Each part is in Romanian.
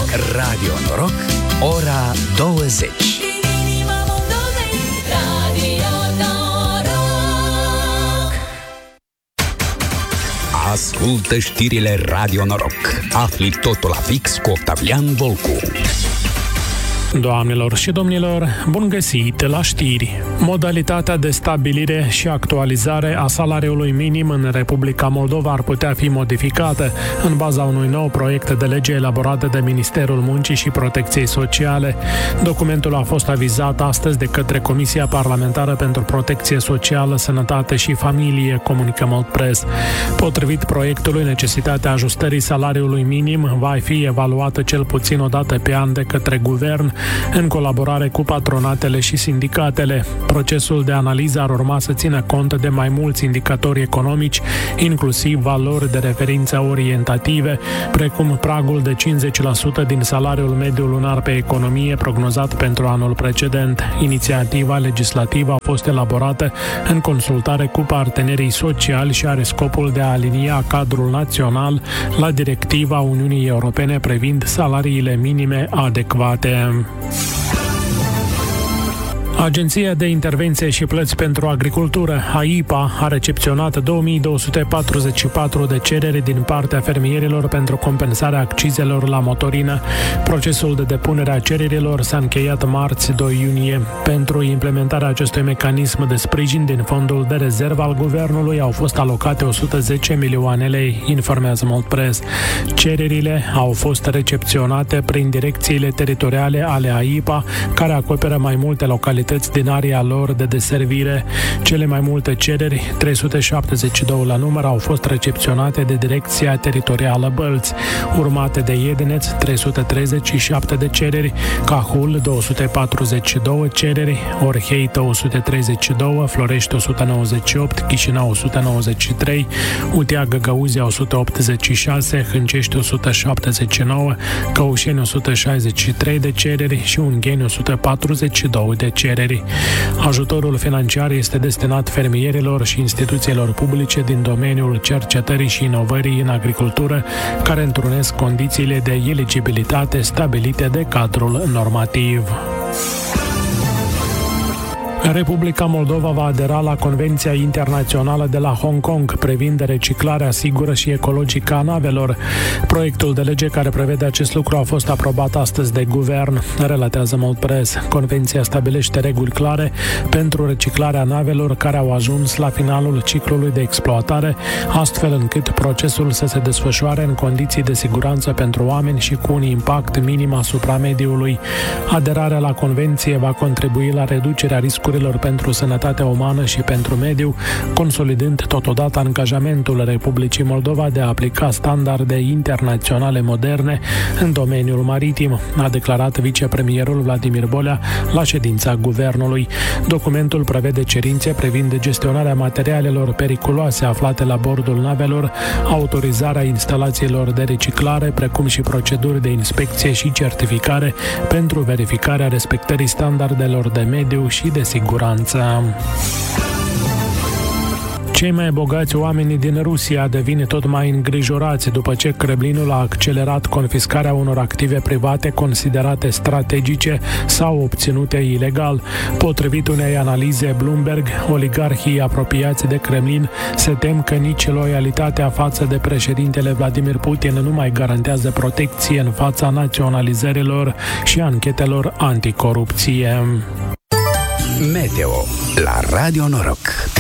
Radio Noroc, ora 20. Ascultă știrile Radio Noroc. Afli totul la fix cu Octavian Volcu. Doamnelor și domnilor, bun găsit la știri! Modalitatea de stabilire și actualizare a salariului minim în Republica Moldova ar putea fi modificată în baza unui nou proiect de lege elaborat de Ministerul Muncii și Protecției Sociale. Documentul a fost avizat astăzi de către Comisia Parlamentară pentru Protecție Socială, Sănătate și Familie, comunică Moldpress. Potrivit proiectului, necesitatea ajustării salariului minim va fi evaluată cel puțin o dată pe an de către guvern, în colaborare cu patronatele și sindicatele. Procesul de analiză ar urma să țină cont de mai mulți indicatori economici, inclusiv valori de referință orientative, precum pragul de 50% din salariul mediu lunar pe economie prognozat pentru anul precedent. Inițiativa legislativă a fost elaborată în consultare cu partenerii sociali și are scopul de a alinia cadrul național la directiva Uniunii Europene privind salariile minime adecvate. Agenția de Intervenție și Plăți pentru Agricultură, AIPA, a recepționat 2244 de cereri din partea fermierilor pentru compensarea accizelor la motorină. Procesul de depunere a cererilor s-a încheiat marți, 2 iunie. Pentru implementarea acestui mecanism de sprijin din fondul de rezervă al guvernului au fost alocate 110 milioane lei, informează Moldpress. Cererile au fost recepționate prin direcțiile teritoriale ale AIPA, care acoperă mai multe localități din area lor de deservire. Cele mai multe cereri, 372 la număr, au fost recepționate de Direcția Teritorială Bălți, urmate de Iedineț, 337 de cereri, Cahul, 242 cereri, Orhei, 232, Florești, 198, Chișinău, 193, Utea Găgăuzia, 186, Hâncești, 179, Căușeni, 163 de cereri și Ungheni, 142 de cereri. Ajutorul financiar este destinat fermierilor și instituțiilor publice din domeniul cercetării și inovării în agricultură, care întrunesc condițiile de eligibilitate stabilite de cadrul normativ. Republica Moldova va adera la Convenția Internațională de la Hong Kong privind reciclarea sigură și ecologică a navelor. Proiectul de lege care prevede acest lucru a fost aprobat astăzi de guvern, relatează Moldpress. Convenția stabilește reguli clare pentru reciclarea navelor care au ajuns la finalul ciclului de exploatare, astfel încât procesul să se desfășoare în condiții de siguranță pentru oameni și cu un impact minim asupra mediului. Aderarea la Convenție va contribui la reducerea riscurilor pentru sănătatea umană și pentru mediu, consolidând totodată angajamentul Republicii Moldova de a aplica standarde internaționale moderne în domeniul maritim, a declarat vicepremierul Vladimir Bolea la ședința guvernului. Documentul prevede cerințe privind gestionarea materialelor periculoase aflate la bordul navelor, autorizarea instalațiilor de reciclare, precum și proceduri de inspecție și certificare pentru verificarea respectării standardelor de mediu și de siguranță. Cei mai bogați oameni din Rusia devin tot mai îngrijorați după ce Kremlinul a accelerat confiscarea unor active private considerate strategice sau obținute ilegal. Potrivit unei analize Bloomberg, oligarhii apropiați de Kremlin se tem că nici loialitatea față de președintele Vladimir Putin nu mai garantează protecție în fața naționalizărilor și anchetelor anticorupție. Meteo la Radio Noroc.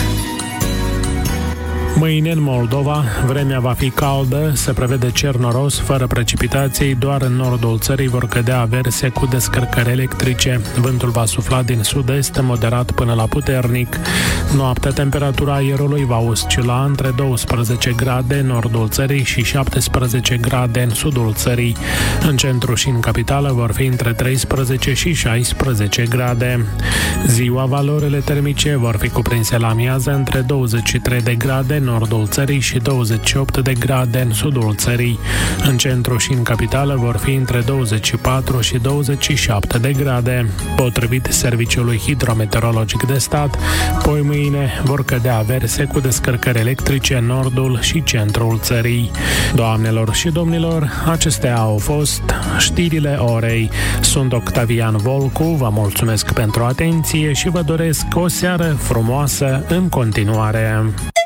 Mâine în Moldova, vremea va fi caldă, se prevede cer noros, fără precipitații, doar în nordul țării vor cădea averse cu descărcări electrice. Vântul va sufla din sud-est, moderat până la puternic. Noaptea, temperatura aerului va oscila între 12 grade în nordul țării și 17 grade în sudul țării. În centru și în capitală vor fi între 13 și 16 grade. Ziua, valorile termice vor fi cuprinse la amiază între 23 de grade în nordul țării și 28 de grade în sudul țării. În centru și în capitală vor fi între 24 și 27 de grade. Potrivit Serviciului Hidrometeorologic de Stat, poi mâine vor cădea averse cu descărcări electrice în nordul și centrul țării. Doamnelor și domnilor, acestea au fost știrile orei. Sunt Octavian Volcu, vă mulțumesc pentru atenție și vă doresc o seară frumoasă în continuare.